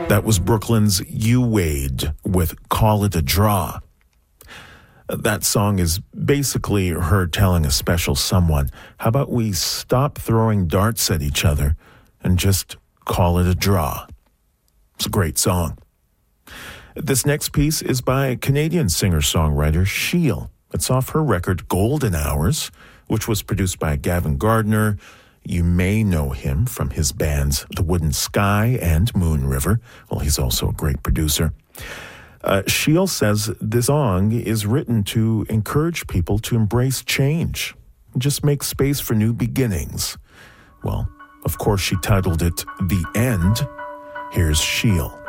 That was Brooklyn's You Wade with Call It a Draw. That song is basically her telling a special someone, how about we stop throwing darts at each other and just call it a draw? It's a great song. This next piece is by Canadian singer-songwriter Sheil. It's off her record Golden Hours, which was produced by Gavin Gardner. You may know him from his bands The Wooden Sky and Moon River. Well, he's also a great producer. Sheil says this song is written to encourage people to embrace change, just make space for new beginnings. Well, of course, she titled it The End. Here's Sheil.